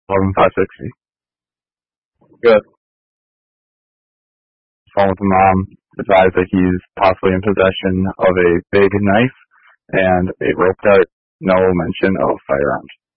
11,560. Good. Phone with the mom, advised that he's possibly in possession of a big knife and a rope dart. No mention of firearms.